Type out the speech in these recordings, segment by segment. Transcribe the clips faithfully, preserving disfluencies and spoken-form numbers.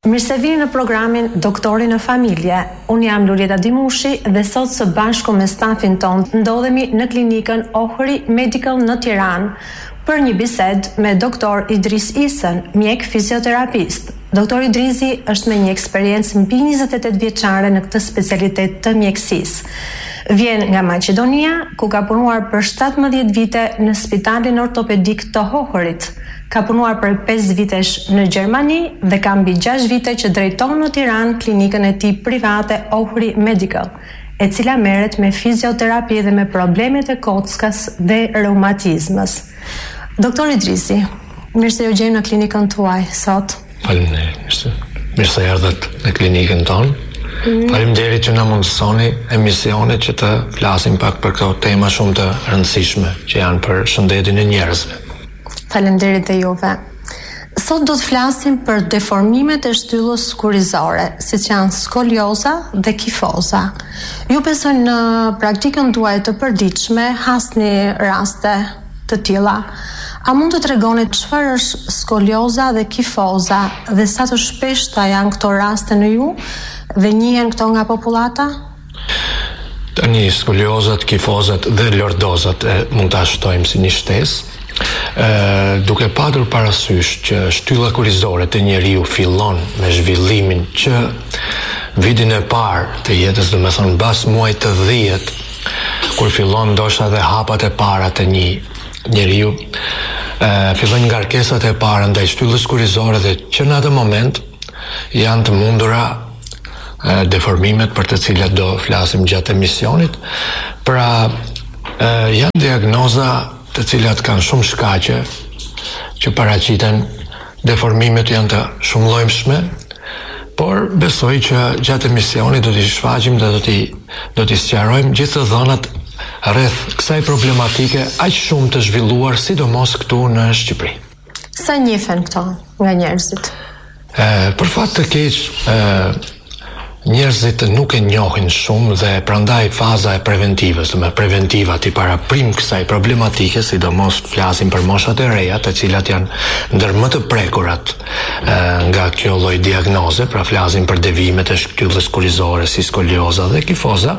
Mirë se vini në programin Doktori në Familje. Unë jam Lurieta Dimushi dhe sot së bashku me stafin tonë ndodhemi në klinikën Ohri Medical në Tiranë për një bisedë me doktor Idris Isën, mjek fizioterapist. Doktor Idrisi është me një eksperiencë mbi njëzet e tetë vjeçare në këtë specialitet të mjekësisë. Vjen nga Maqedonia, ku ka punuar për shtatëmbëdhjetë vite në Spitalin Ortopedik të Ohrit. Ka punuar për pesë vitesh në Gjermani dhe ka mbi gjashtë vite që drejton në Tiranë klinikën e tij private Ohri Medical, e cila merret me fizioterapi dhe me problemet e kockas dhe reumatizmës. Doktor Idrisi, mirë se ju gjejmë në klinikën tuaj sot. Faleminderit. Mirë se erdhët në klinikën tonë. Mm. Faleminderit që na mundësoni emisionet që të flasim pak për këto tema shumë të rëndësishme që janë për shëndetin e njerëzve. Faleminderit dhe juve. Sot do të flasim për deformimet e shtyllës kurizore, siç janë skolioza dhe kifoza. Ju besoj në praktikën tuaj të përditshme hasni raste të tilla. A mund të tregoni çfarë është skolioza dhe kifoza dhe sa të shpeshta janë këto raste në ju dhe njihen këto nga popullata? Tani skoliozat, kifozat dhe lordozat e mund ta shtojmë si një shtesë. Uh, duke patur parasysh që shtylla kurizore të njeriu fillon me zhvillimin që vitin e parë të jetës, do me thonë mbas muajit të dhjetë, kur fillon ndoshta dhe hapat e para të një njeriu, uh, fillojnë ngarkesat e para ndaj shtyllës kurizore dhe që në atë moment janë të mundura uh, deformimet për të cilat do flasim gjatë emisionit. Pra uh, janë diagnoza të cilat kanë shumë shkaqe që paraqiten, deformimet janë të shumëllojmshme, por besoj që gjatë emisionit do t'i shfaqim dhe do t'i do t'i sqarojmë gjithë të dhënat rreth kësaj problematike aq shumë të zhvilluar, sidomos këtu në Shqipëri. Sa njihen këto nga njerëzit? E, për fat të keq, e, njerëzit nuk e njohin shumë dhe prandaj faza e preventivës, do me preventiva ti para prim kësaj problematike, sidomos flasim për moshat e reja, të cilat janë ndër më të prekurat e, nga kjo lloj diagnoze, pra flasim për devimet e shtyllës kurizore si skolioza dhe kifoza.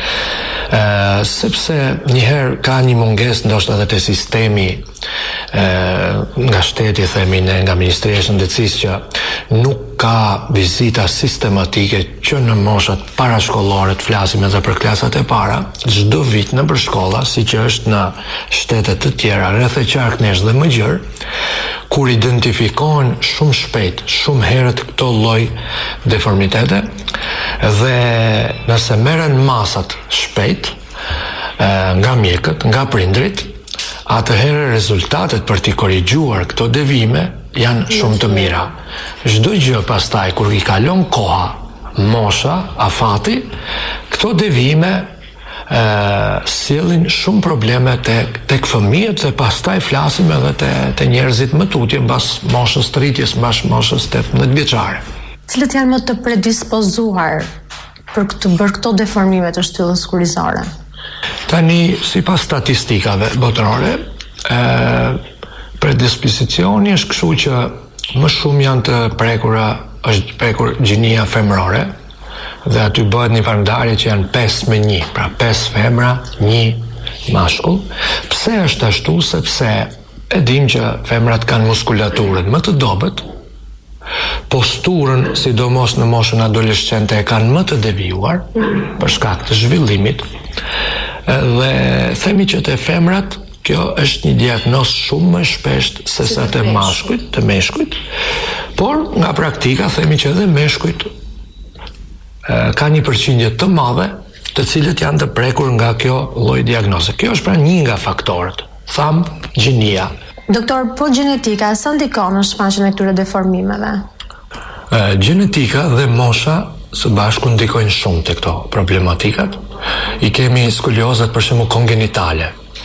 Uh, sepse njëherë ka një munges ndoshta edhe te sistemi uh, nga shteti, themi ne, nga Ministria e Shëndetësisë, që nuk ka vizita sistematike që në moshat parashkollore, të flasim edhe për klasat e para, çdo vit në përshkolla, siç është në shtete të tjera rreth e qarknesh dhe më gjerë, kur identifikohen shumë shpejt, shumë herët këto lloj deformitete, dhe nëse merren masat shpejt nga mjekët, nga prindrit, atëherë rezultatet për t'i korrigjuar këto devime janë shumë të mira. Çdo gjë pastaj kur i kalon koha, mosha, afati, këto devime Uh, sjellin shumë probleme tek tek fëmijët dhe pastaj flasim edhe te te njerëzit më tutje mbas moshës të rritjes, mbas moshës tetëmbëdhjetë vjeçare. Cilët janë më të predispozuar për të bërë këto deformime të shtyllës kurizore? Tani, sipas statistikave botërore, uh, predispozicioni është kështu që më shumë janë të prekura, është prekur gjinia femërore, dhe aty bëhet një parandarje që janë pesë me një, pra pesë femra, një mashkull. Pse është ashtu? Sepse e dim që femrat kanë muskulaturën më të dobët, posturën, sidomos në moshën adoleshente, e kanë më të devijuar për shkak të zhvillimit. Dhe themi që te femrat kjo është një diagnozë shumë më shpesht se sa te mashkujt, te meshkujt, por nga praktika themi që edhe meshkujt ka një përqindje të madhe të cilët janë të prekur nga kjo lloj diagnoze. Kjo është pra një nga faktorët. Tham, gjinia. Doktor, po gjenetika sa ndikon në shfaqjen e këtyre deformimeve? E, gjenetika dhe mosha së bashku ndikojnë shumë te këto problematikat. I kemi skoliozat për shembull kongenitale.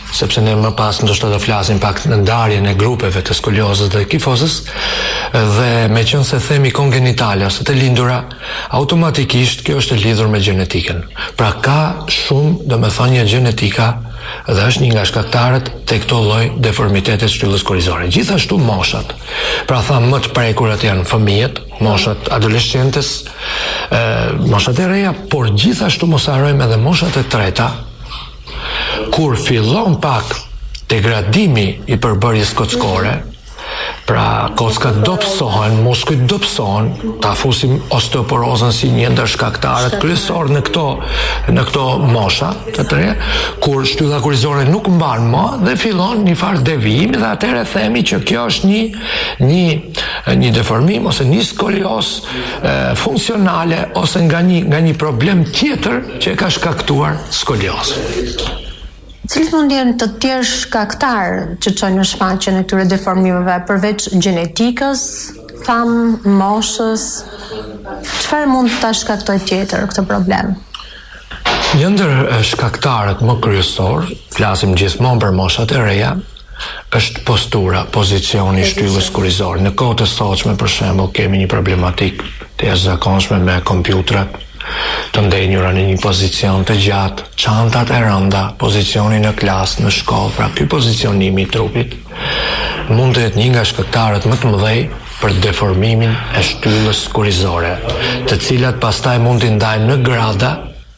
sepse ne më pas ndoshta do flasim pak në ndarjen e grupeve të skoliozës dhe kifozës, dhe me qenë se themi kongenitale ose të lindura, automatikisht kjo është e lidhur me gjenetikën. Pra ka shumë, do me thonë, një gjenetika dhe është një nga shkaktarët të këto lloj deformitetet shtyllës korrizore. Gjithashtu moshat. Pra tha më të prekurat janë fëmijët, moshat adoleshentes, e, moshat e reja, por gjithashtu mos harrojmë edhe moshat e treta, kur fillon pak degradimi i përbërjes kockore, pra kockat dopsohen, muskujt dopsohen, ta fusim osteoporozën si një ndër shkaktarët kryesor në këto në këto mosha të tre, kur shtylla korrizore nuk mban më dhe fillon një farë devijimi, dhe atëherë themi që kjo është një një një deformim ose një skolioz funksionale ose nga një nga një problem tjetër që e ka shkaktuar skoliozën. Cilat mund jenë të tjerë shkaktar që çojnë në shfaqjen e këtyre deformimeve përveç gjenetikës, tham, moshës? Çfarë mund ta shkaktojë tjetër këtë problem? Një ndër shkaktarët më kryesor, flasim gjithmonë për moshat e reja, është postura, pozicioni i shtyllës korrizore. Në kohët e sotshme, për shembull, kemi një problematik të jashtëzakonshme me kompjutrat, të ndenjura në një pozicion të gjatë, çantat e rënda, pozicioni në klasë, në shkollë, pra ky pozicionimi i trupit mund të jetë një nga shkaktarët më të mëdhej për deformimin e shtyllës korrizore, të cilat pastaj mund t'i ndajmë në grada,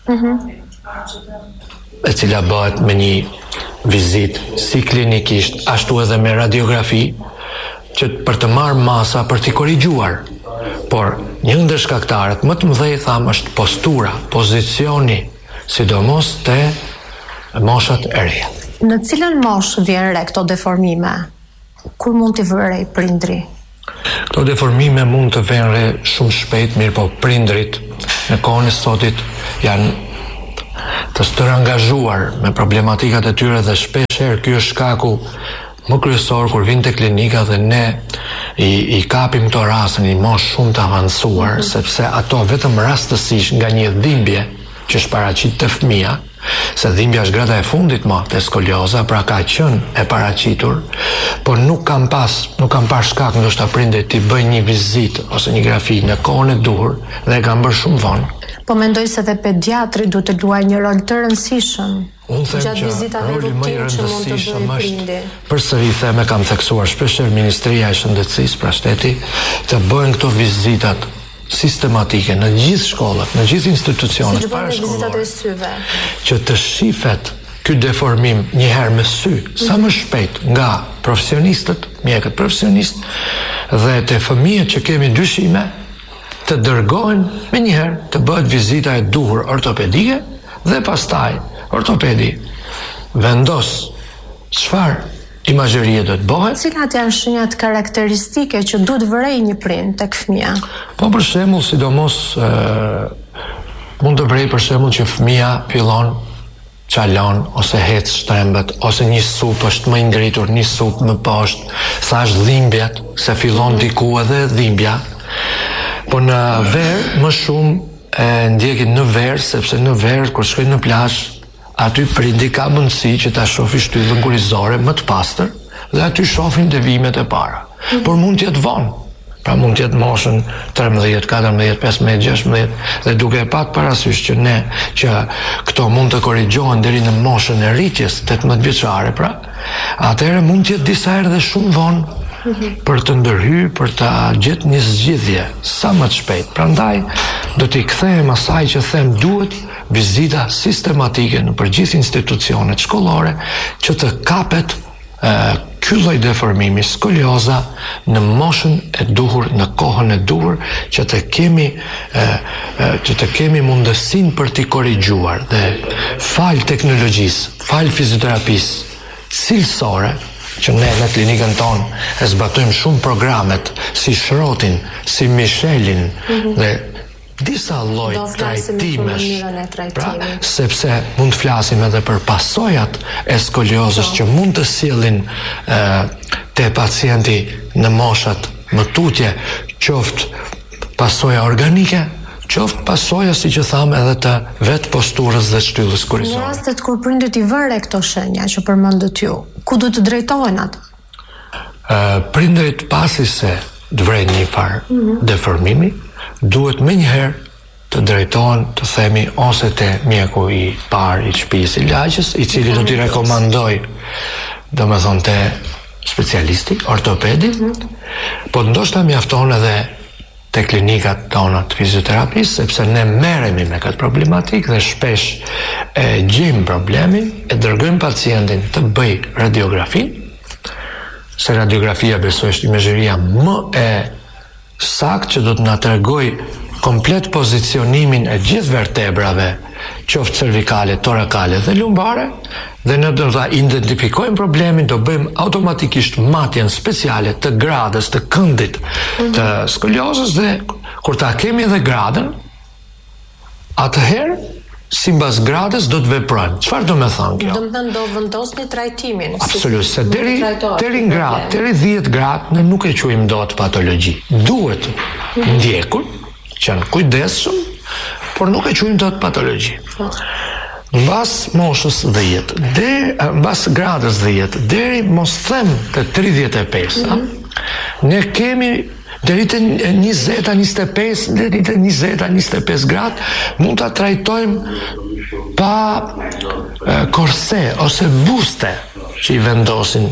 mm-hmm. e cila bëhet me një vizitë si klinikisht, ashtu edhe me radiografi, që për të marrë masa për t'i korrigjuar. Por një ndër shkaktarët më të mëdhej tham është postura, pozicioni, sidomos te moshat e reja. Në cilën moshë vjen re këto deformime? Kur mund t'i vëre i prindri? Këto deformime mund të vjen re shumë shpejt, mirë po prindrit në kohën e sotit janë të stërangazhuar me problematikat e tyre dhe shpeshherë ky është shkaku më kryesor kur vinë te klinika dhe ne i, i kapim këto raste në një moshë shumë të avancuar, mm-hmm. sepse ato vetëm rastësisht nga një dhimbje që është paraqit te fëmia, se dhimbja është grada e fundit më te skolioza, pra ka qenë e paraqitur, por nuk kam pas, nuk kam parë shkak ndoshta prindërit të bëjnë një vizitë ose një grafi në kohën e duhur dhe e kanë bërë shumë vonë. Po mendoj se dhe pediatri duhet të luajë një rol të rëndësishëm. Unë them që roli më i rëndësishëm është, përsëri them e kam theksuar shpeshherë Ministria e Shëndetësisë, pra shteti, të bëjnë këto vizitat sistematike në gjithë shkollat, në gjithë institucionet parashkollore, që të shifet ky deformim një herë me sy, sa më shpejt nga profesionistët, mjekët profesionistë, dhe te fëmijët që kemi dyshime, të dërgohen me njëherë të bëhet vizita e duhur ortopedike dhe pastaj ortopedi vendos çfarë imazherie do të bëhet. Cilat janë shenjat karakteristike që duhet vërej një prind tek fëmia? Po për shembull, sidomos e, mund të vrej për shembull që fëmia fillon çalon ose hec shtrembet ose një sup është më i ngritur, një sup më poshtë, thash dhimbjet, se fillon diku edhe dhimbja. Po në verë më shumë e ndjekin në verë, sepse në verë kur shkojnë në plazh, aty prindi ka mundësi që ta shohë shtyllën korrizore më të pastër dhe aty shohin devimet e para. Por mund të jetë vonë. Pra mund të jetë moshën tretëmbëdhjetë, katërmbëdhjetë, pesëmbëdhjetë, gjashtëmbëdhjetë dhe duke pat parasysh që ne që këto mund të korrigjohen deri në moshën e rritjes tetëmbëdhjetë vjeçare, pra, atëherë mund të jetë disa herë dhe shumë vonë për të ndërhyrë, për të gjetë një zgjidhje sa më të shpejt. Prandaj do t'i kthehem asaj që them, duhet vizita sistematike në përgjithë institucionet shkollore që të kapet e, ky lloj deformimi, skolioza, në moshën e duhur, në kohën e duhur, që të kemi e, e, që të kemi mundësinë për t'i korrigjuar dhe fal teknologjisë, fal fizioterapisë cilësore, që ne në klinikën tonë e zbatojmë shumë programet si Shrotin, si Michelin, mm-hmm. dhe disa lloj trajtimesh, pra, sepse mund të flasim edhe për pasojat e skoliozës që mund të sjellin e, te pacienti në moshat më tutje, qoftë pasoja organike, qoftë pasoja, si që thamë, edhe të vetë posturës dhe shtyllës kurrizore. Në rastet kur prindërit i vëre këto shenja që përmendët ju, ku duhet të drejtohen ata? Uh, prindërit pasi se të vrejnë një farë mm-hmm. deformimi, duhet me njëherë të drejtohen, të themi, ose te mjeku i parë i shtëpisë i lagjës, i cili do t'i rekomandoj, do me thonë, te specialisti, ortopedi, mm-hmm. po ndoshta mjafton edhe te klinikat tona të fizioterapisë, sepse ne merremi me këtë problematikë dhe shpesh e gjejmë problemin, e dërgojmë pacientin të bëj radiografi, se radiografia besoj është imazheria më e saktë që do të na tregoj komplet pozicionimin e gjithë vertebrave, qoftë cervikale, torakale dhe lumbare, dhe ne do ta identifikojmë problemin, do bëjmë automatikisht matjen speciale të gradës të këndit të skoliozës, dhe kur ta kemi edhe gradën, atëherë sipas gradës do të veprojmë. Çfarë do të thonë kjo? Do të thënë do vendosni trajtimin. Absolutisht, se deri deri në gradë, deri dhjetë gradë ne nuk e quajmë dot patologji. Duhet ndjekur, qenë kujdesshëm, por nuk e quajmë dot patologji. Mbas moshës dhjetë, deri mbas gradës dhjetë, deri mos them të tridhjetë e pesë, mm-hmm. ne kemi deri te njëzet a njëzet e pesë, deri te njëzet a njëzet e pesë gradë, mund ta trajtojmë pa e, korse ose buste që i vendosin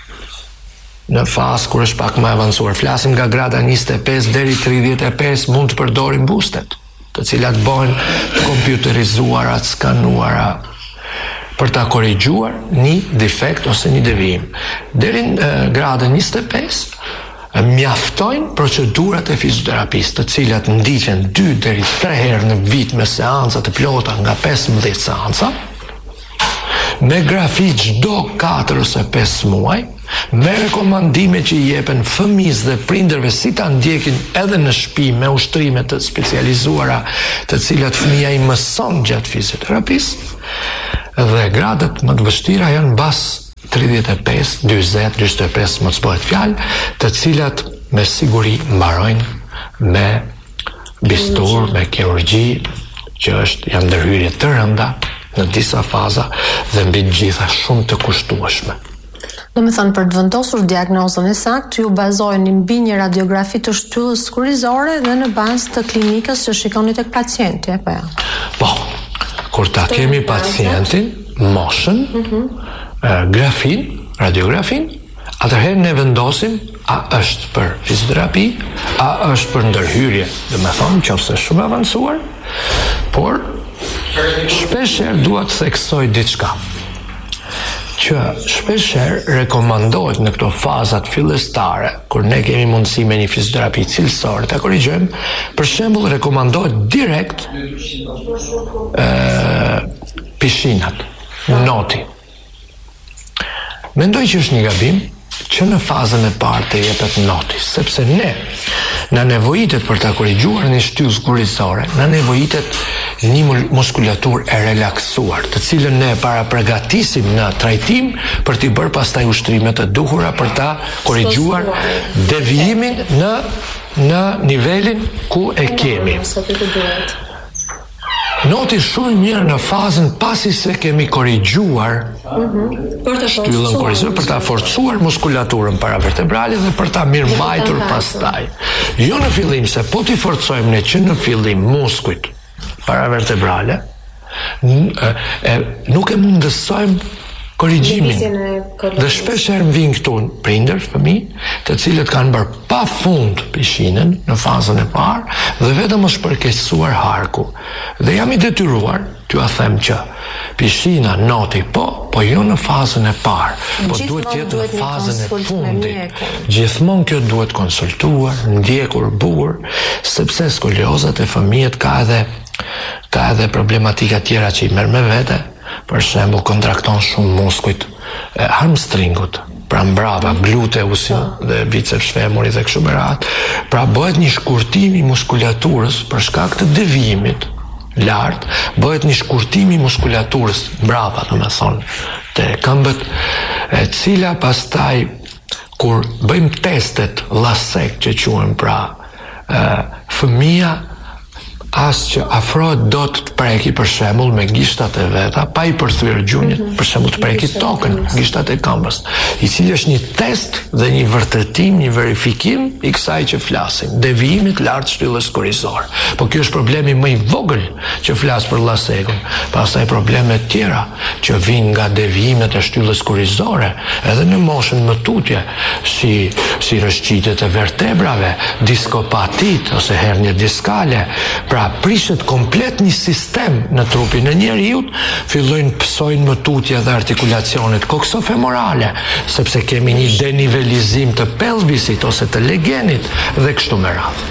në fazë kur është pak më avancuar. Flasim nga grada njëzet e pesë deri tridhjetë e pesë, mund të përdorim bustet, të cilat bëhen të kompjuterizuara, të skanuara, për ta korrigjuar një defekt ose një devijim. Deri në gradën njëzet e pesë mjaftojnë procedurat e fizioterapisë, të cilat ndiqen dy deri tre herë në vit me seanca të plota nga pesëmbëdhjetë seanca, me grafi çdo katër ose pesë muaj, me rekomandime që i jepen fëmijës dhe prindërve si ta ndjekin edhe në shtëpi me ushtrime të specializuara, të cilat fëmia i mëson gjatë fizioterapisë, dhe gradat më të vështira janë mbas tridhjetë e pesë, dyzet, dyzet e pesë, më të bëhet fjalë, të cilat me siguri mbarojnë me bistur, me kirurgji, që është janë ndërhyrje të rënda në disa faza dhe mbi të gjitha shumë të kushtueshme. Do me thënë, për të vendosur diagnozën e saktë, ju bazojeni mbi një radiografi të shtyllës kurrizore dhe në bazë të klinikës që shikoni tek pacienti, apo jo? Po, kur ta kemi pacientin, moshën, mm-hmm. grafin, radiografin, atëherë ne vendosim a është për fizioterapi, a është për ndërhyrje, dhe me thonë që ose shumë avancuar, por shpesher duhet të theksoj diçka, që shpesher rekomandohet në këto fazat fillestare, kur ne kemi mundësi me një fizioterapi cilësore të korrigjojmë, për shembull rekomandohet direkt e, pishinat, noti. Mendoj që është një gabim që në fazën e parë të jepet noti, sepse ne na nevojitet për ta korrigjuar një shtyllë kurrizore, na nevojitet një muskulaturë e relaksuar, të cilën ne para përgatisim në trajtim për t'i bërë pastaj ushtrimet e duhura për ta korrigjuar devijimin në në nivelin ku e kemi. Noti shumë mirë në fazën pasi se kemi korrigjuar mm-hmm. shtyllën kurrizore, për ta forcuar muskulaturën paravertebrale dhe për ta mirëmbajtur pastaj. Jo në fillim, se po t'i forcojmë ne që në fillim muskujt paravertebrale, e, e, nuk e mundësojmë korrigjimin. Dhe shpesh herë vijnë këtu prindër, fëmijë, të cilët kanë bërë pafund pishinën në fazën e parë dhe vetëm është përkeqësuar harku. Dhe jam i detyruar t'ju a them që pishina noti po, po jo në fazën e parë, po duhet të jetë në fazën e fundit. Gjithmonë kjo duhet konsultuar, ndjekur, bukur, sepse skoliozat e fëmijët ka edhe ka edhe problematika tjera që i merr me vete. Për shembull, kontrakton shumë muskujt e hamstringut, pra mbrapa, gluteusin dhe biceps femuri dhe kështu me radhë. Pra bëhet një shkurtim i muskulaturës për shkak të devijimit lart, bëhet një shkurtim i muskulaturës mbrapa, domethënë, te këmbët, e cila pastaj kur bëjmë testet lasek që quhen, pra e, fëmia as që afrohet do të preki për shembull me gishtat e veta, pa i përthyer gjunjët, mm -hmm. për shembull të preki tokën, gishtat e këmbës, i cili është një test dhe një vërtetim, një verifikim i kësaj që flasim, devijimit lart shtyllës kurrizore. Po ky është problemi më i vogël që flas për llasekun. Pastaj probleme të tjera që vijnë nga devijimet e shtyllës kurrizore, edhe në moshën më tutje, si si rëshqitet e vertebrave, diskopatit ose hernie diskale. Pra prishet komplet një sistem në trupin e njeriut, fillojnë pësojnë më tutje dhe artikulacionet koksofemorale, sepse kemi një denivelizim të pelvisit ose të legenit dhe kështu me radhë.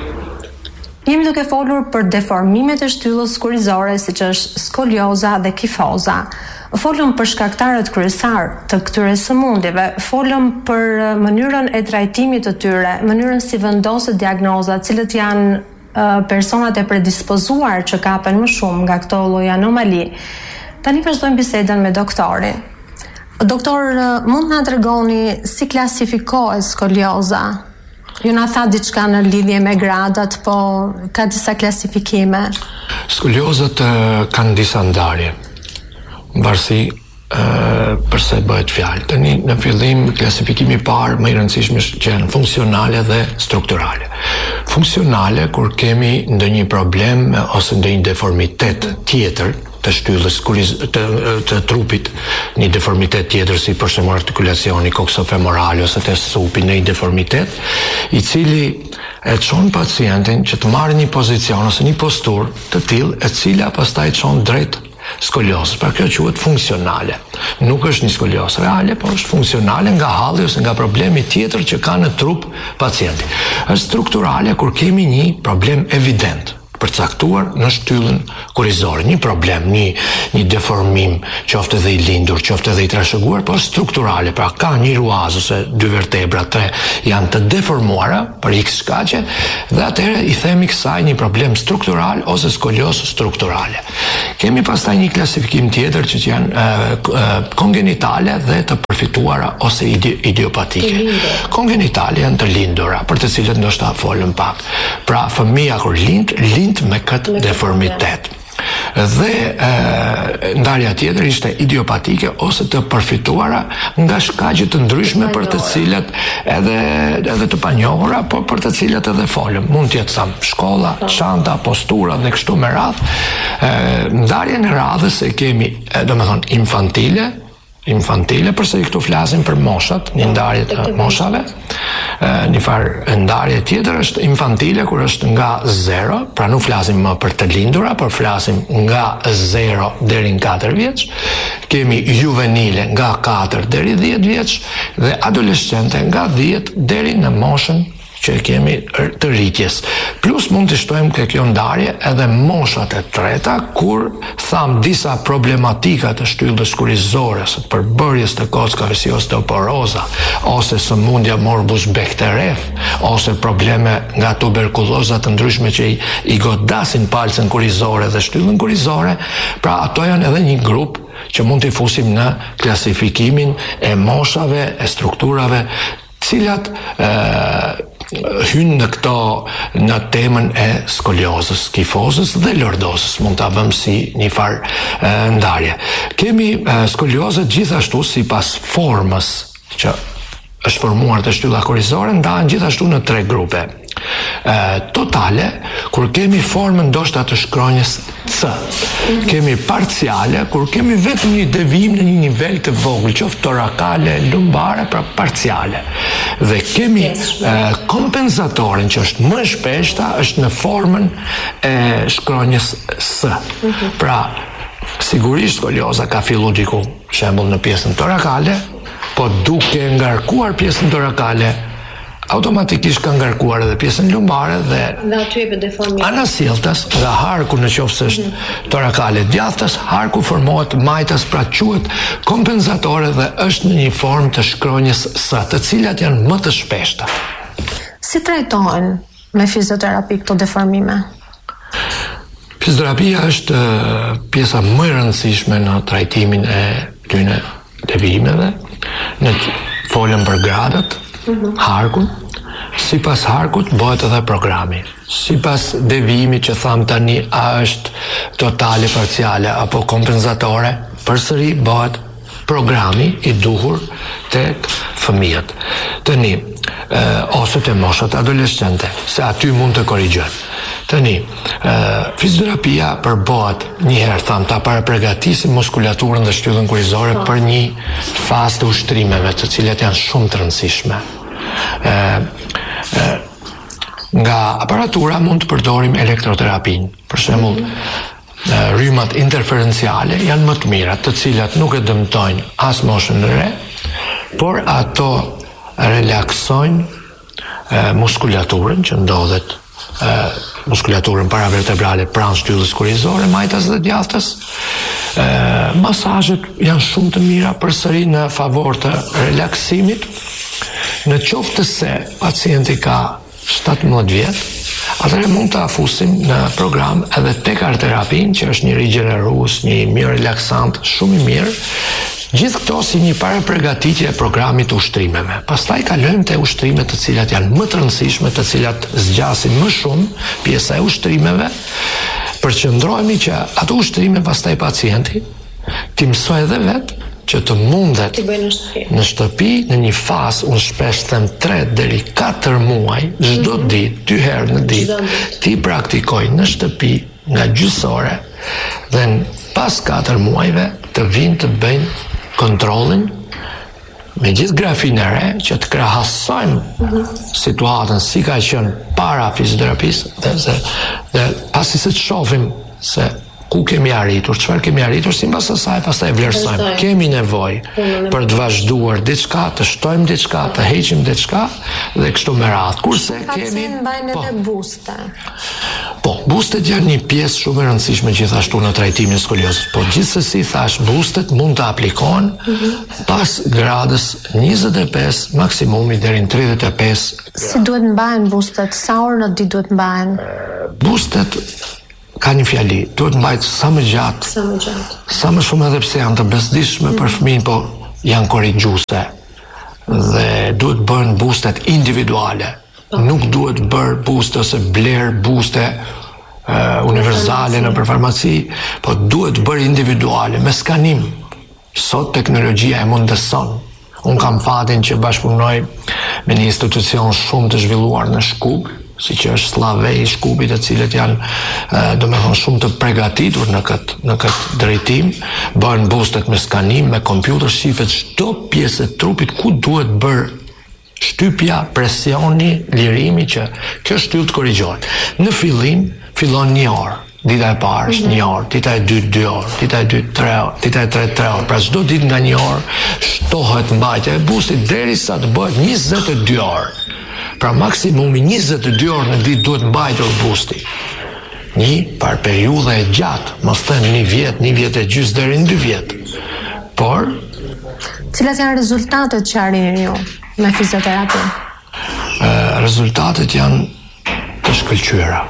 Jemi duke folur për deformimet e shtyllës kurrizore, siç është skolioza dhe kifoza. Folëm për shkaktarët kryesar të këtyre sëmundjeve, folëm për mënyrën e trajtimit të tyre, mënyrën si vendoset diagnoza, cilët janë personat e predispozuar që kapen më shumë nga këto lloj anomali. Tani vazhdojmë bisedën me doktorin. Doktor, mund na tregoni si klasifikohet skolioza? Ju na tha diçka në lidhje me gradat, po ka disa klasifikime. Skoliozat uh, kanë disa ndarje, varësi Uh, përse bëhet fjalë. Tani në fillim klasifikimi i parë më i rëndësishëm është që janë funksionale dhe strukturale. Funksionale kur kemi ndonjë problem ose ndonjë deformitet tjetër të shtyllës të, të trupit, një deformitet tjetër si për shembull artikulacioni koksofemoral ose të supi, në një deformitet i cili e çon pacientin që të marrë një pozicion ose një posturë të tillë e cila pastaj çon drejt skoliozës. Pra kjo quhet funksionale. Nuk është një skoliozë reale, por është funksionale nga halli ose nga problemi tjetër që ka në trup pacienti. Është strukturale kur kemi një problem evident përcaktuar në shtyllën kurrizore, një problem, një një deformim, qoftë edhe i lindur, qoftë edhe i trashëguar, por strukturale, pra ka një ruaz ose dy vertebra, tre janë të deformuara për x shkaqe dhe atëherë i themi kësaj një problem struktural ose skoliozë strukturale. Kemi pastaj një klasifikim tjetër që janë uh, uh, kongenitale dhe të përfituara ose ide, idiopatike. Kongenitale janë të lindura, për të cilët ndoshta folëm pak. Pra fëmia kur lind, lind me këtë deformitet. Dhe e, ndarja tjetër ishte idiopatike ose të përfituara nga shkaqe të ndryshme për të cilat edhe edhe të panjohura, por për të cilat edhe folëm. Mund të jetë sa shkolla, çanta, postura dhe kështu me radhë. Ndarjen e radhës e kemi, domethënë infantile, infantile, përse i këtu flasim për moshat, një ndarje të moshave. Një farë ndarje tjetër është infantile, kur është nga zero, pra nuk flasim më për të lindura, por flasim nga zero deri në katër vjeç. Kemi juvenile nga katër deri dhjetë vjeç dhe adolescente nga dhjetë deri në moshën që kemi të rritjes. Plus mund të shtojmë ke kjo ndarje edhe moshat e treta, kur tham disa problematika të shtyllës kurrizore, të përbërjes të kockave si osteoporoza, ose sëmundja morbus Bechterew, ose probleme nga tuberkuloza të ndryshme që i, i godasin palcën kurrizore dhe shtyllën kurrizore, pra ato janë edhe një grup që mund t'i fusim në klasifikimin e moshave, e strukturave, cilat e, hynë në këto në temën e skoliozës, kifozës dhe lordozës, mund ta vëmë si një farë ndarje. Kemi e, skoliozët gjithashtu sipas formës që është formuar të shtylla kurrizore, ndahen gjithashtu në tre grupe. E, totale, kur kemi formën ndoshta të shkronjës C. Kemi parciale, kur kemi vetëm një devijim në një nivel të vogël, qoftë torakale, lumbare, pra parciale. Dhe kemi e, kompensatorin që është më shpeshta, është në formën e shkronjës S. Pra, sigurisht skolioza ka fillu diku, shembull në pjesën torakale, po duke ngarkuar pjesën torakale, automatikisht ka ngarkuar edhe pjesën lumbare dhe anasjelltas nga harku, në qoftë se është torakale djathtas, harku formohet majtas, pra quhet kompensatore dhe është në një formë të shkronjës S, të cilat janë më të shpeshta. Si trajtohen me fizioterapi këto deformime? Fizioterapia është pjesa më e rëndësishme në trajtimin e këtyre devijimeve. Ne folëm për gradat, harkun, sipas harkut bëhet edhe programi. Sipas devijimit që tham tani, a është totale, parciale apo kompensatore, përsëri bëhet programi i duhur tek fëmijët. Tani, eh, ose të moshat adolescente, se aty mund të korrigjojmë. Tani, eh, fizioterapia përbohet një herë, tham, ta para përgatisim muskulaturën dhe shtyllën kurrizore për një fazë të ushtrimeve, të cilat janë shumë të rëndësishme. Eh, eh, nga aparatura mund të përdorim elektroterapinë. Për shembull, rrymat interferenciale janë më të mira, të cilat nuk e dëmtojnë as moshën e re, por ato relaksojnë e, muskulaturën që ndodhet e, muskulaturën paravertebrale pranë shtyllës kurrizore, majtas dhe djathtës. E, masazhet janë shumë të mira përsëri në favor të relaksimit. Në qoftë se pacienti ka shtatëmbëdhjetë vjet, atëherë mund të afusim në program edhe tekarterapin, që është një rigjenerues, një mirë relaksant, shumë i mirë. Gjithë këto si një parapërgatitje e programit të ushtrimeve. Pastaj kalojmë te ushtrimet të cilat janë më të rëndësishme, të cilat zgjasin më shumë pjesa e ushtrimeve. Përqendrohemi që ato ushtrime pastaj pacienti ti mësoj edhe vetë që të mundet në shtëpi, në një fazë, unë shpesh them tre deri katër muaj, çdo mm-hmm. ditë, dy herë në ditë, ti praktikoj në shtëpi nga gjysore dhe pas katër muajve të vinë të bëjnë kontrollin me gjithë grafin e re, që të krahasojmë mm-hmm. situatën si ka qenë para fizioterapisë dhe, dhe, dhe pasi se të shohim se ku kemi arritur, çfarë kemi arritur, sipas asaj pastaj vlerësojmë. Kemi nevojë për të vazhduar diçka, të shtojmë diçka, të heqim diçka dhe kështu me radhë. Kurse kemi mbajnë edhe buste. Po, bustet janë një pjesë shumë e rëndësishme gjithashtu në trajtimin e skoliozës. Po gjithsesi thash, bustet mund të aplikohen mm-hmm. pas gradës njëzet e pesë, maksimumi deri në tridhjetë e pesë. Si duhet mbahen bustet? Sa orë në ditë duhet mbahen? Bustet ka një fjali, duhet mbajt sa më gjatë, sa më gjatë, sa më shumë edhe pse janë të bezdishme mm. për fëmijën, po janë korrigjuese dhe duhet bërë bustet individuale, oh. nuk duhet bërë buste ose bler buste uh, universale në për farmaci, po duhet bërë individuale, me skanim. Sot teknologjia e mundëson. Unë kam fatin që bashkëpunoj me një institucion shumë të zhvilluar në Shkup, si që është Slavej, Shkupit, të cilët janë do me thonë shumë të përgatitur në këtë, në këtë drejtim, bërën bustet me skanim, me kompjuter, shifet çdo pjesë e trupit ku duhet bërë shtypja, presioni, lirimi, që kjo shtyllë të korrigjohet. Në fillim, fillon një orë. Dita e parë është një orë, dita e dytë dy orë, dita e dytë tre orë, dita e tretë tre orë. Pra çdo ditë nga një orë shtohet mbajtja e bustit derisa të bëhet njëzet e dy orë. Pra maksimumi njëzet e dy orë në ditë duhet mbajtur busti. Një par periudhë e gjatë, mos them një vjet, një vjet e gjys deri në dy vjet. Por cilat janë rezultatet që arrini ju me fizioterapi? Rezultatet janë të shkëlqyera.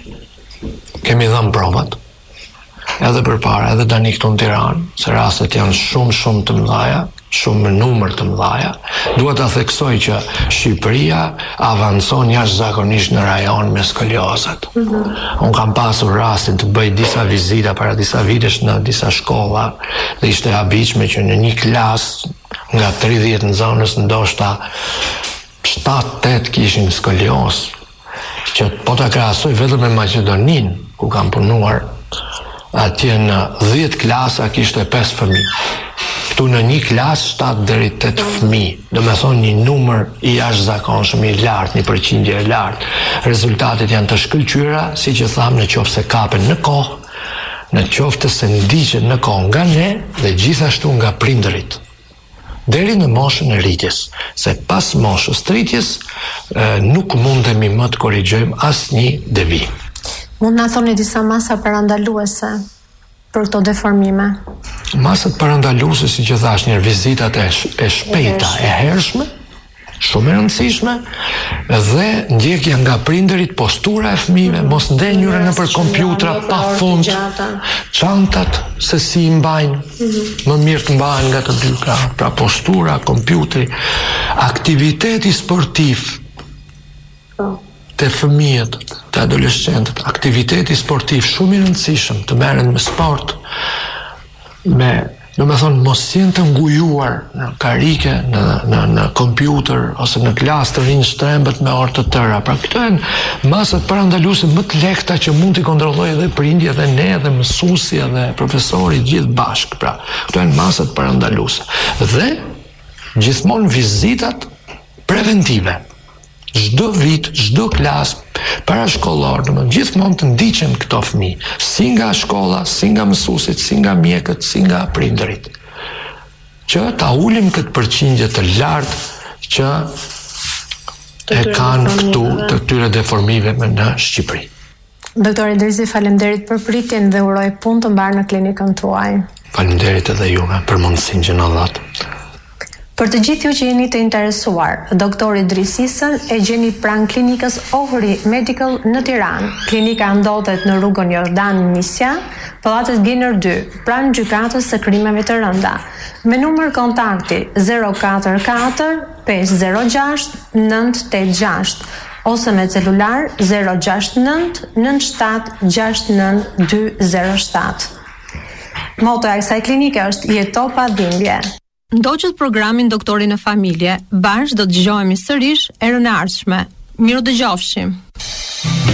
Kemi dhënë provat, edhe përpara, edhe tani këtu në Tiranë, se rastet janë shumë shumë të mëdha, shumë me numër të mëdha. Dua ta theksoj që Shqipëria avancon jashtëzakonisht në rajon me skoliozat. Mm-hmm. Unë kam pasur rastin të bëj disa vizita para disa vitesh në disa shkolla dhe ishte e habitshme që në një klasë nga tridhjetë nxënës ndoshta shtatë tetë kishin skoliozë. Që po ta krahasoj vetëm me Maqedoninë, ku kam punuar, atje në dhjetë klasa kishte pesë fëmijë. Këtu në një klasë shtatë deri tetë fëmijë, do me thonë një numër i jashtëzakonshëm i lartë, një përqindje e lartë. Rezultatet janë të shkëlqyera, siç e tham, në qoftë se kapen në kohë, në qoftë se ndiqet në kohë nga ne dhe gjithashtu nga prindërit. Deri në moshën e rritjes, se pas moshës të rritjes nuk mundemi më të korrigjojmë asnjë devi. Mund na thoni disa masa parandaluese për këto deformime? Masat parandaluese, siç e thash, një vizitat e, sh e shpejta, e hershme, shumë e rëndësishme, dhe ndjekja nga prindërit, postura e fëmijëve, mos ndenjura nëpër kompjutra pafund, çantat se si i mbajnë, më mirë të mbahen nga të dy ka, pra postura, kompjutri, aktiviteti sportiv të fëmijët, të adoleshentët, aktiviteti sportiv shumë i rëndësishëm, të merren me sport, me, do me thonë, mos jenë të ngujuar në karike, në, në, në kompjuter, ose në klasë të rinj shtrembët me orë të tëra. Pra këto janë masat parandaluese më të lehta që mund t'i kontrollojë edhe prindja dhe ne, dhe mësuesi dhe profesori gjithë bashkë. Pra, këto janë masat parandaluese. Dhe gjithmonë vizitat preventive. Çdo vit, çdo klasë parashkollor, domethënë gjithmonë të ndiqen këto fëmijë, si nga shkolla, si nga mësuesit, si nga mjekët, si nga prindërit. Që ta ulim këtë përqindje të lartë që e kanë këtu të këtyre deformimeve në Shqipëri. Doktor Idrisi, faleminderit për pritjen dhe uroj punë të mbarë në klinikën tuaj. Faleminderit edhe juve për mundësinë që na dhat. Për të gjithë ju që jeni të interesuar, doktor Idrisisën e gjeni pranë klinikës Ohri Medical në Tiranë. Klinika ndodhet në rrugën Jordan Misja, pallatet Giner dy, pranë gjykatës së krimeve të rënda. Me numër kontakti zero katër katër pesë zero gjashtë nëntë tetë gjashtë ose me celular zero gjashtë nëntë nëntë shtatë gjashtë nëntë dy zero shtatë. Motoja e kësaj klinike është jeto pa dhimbje. Ndoqët programin Doktori në Familje, bashkë do të dëgjohemi sërish erën e ardhshme. Miru dëgjofshim.